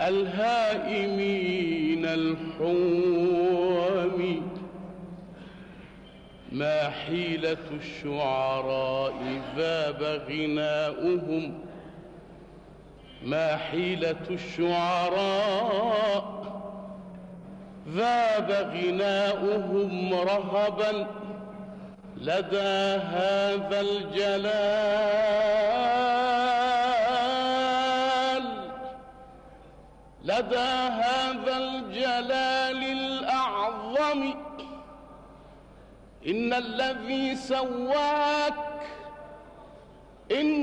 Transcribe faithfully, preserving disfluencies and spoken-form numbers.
الهائمين الحوم. ما حيلة الشعراء ذاب غناؤهم، ما حيلة الشعراء ذاب غناؤهم رهبا لدى هذا الجلال، لدى هذا الجلال الأعظم. إن الذي سواك إن